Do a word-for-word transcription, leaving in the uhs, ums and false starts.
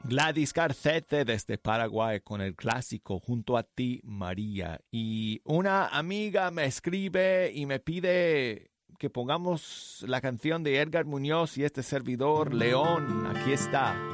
Gladys Garcete desde Paraguay con el clásico Junto a ti, María. Y una amiga me escribe y me pide que pongamos la canción de Edgar Muñoz y este servidor, León. Aquí está.